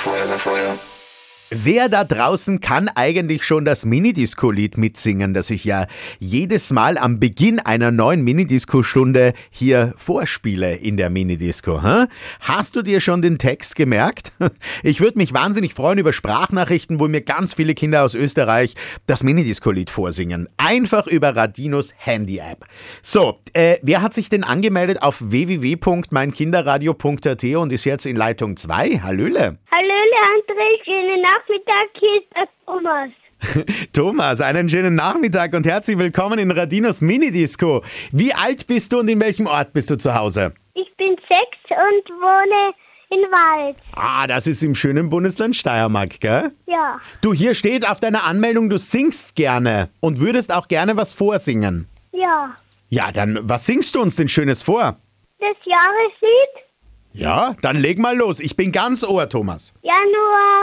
Wer da draußen kann eigentlich schon das Minidisco-Lied mitsingen, das ich ja jedes Mal am Beginn einer neuen Minidisco-Stunde hier vorspiele in der Minidisco? Hast du dir schon den Text gemerkt? Ich würde mich wahnsinnig freuen über Sprachnachrichten, wo mir ganz viele Kinder aus Österreich das Minidisco-Lied vorsingen. Einfach über Radinos Handy-App. So, wer hat sich denn angemeldet auf www.meinkinderradio.at und ist jetzt in Leitung 2? Hallöle. Hallöle André, schönen Nachmittag, hier ist der Thomas. Thomas, einen schönen Nachmittag und herzlich willkommen in Radinos Minidisco. Wie alt bist du und in welchem Ort bist du zu Hause? Ich bin 6 und wohne in Wald. Ah, das ist im schönen Bundesland Steiermark, gell? Ja. Du, hier steht auf deiner Anmeldung, du singst gerne und würdest auch gerne was vorsingen. Ja. Ja, dann, was singst du uns denn Schönes vor? Das Jahreslied? Ja, dann leg mal los. Ich bin ganz Ohr, Thomas. Januar,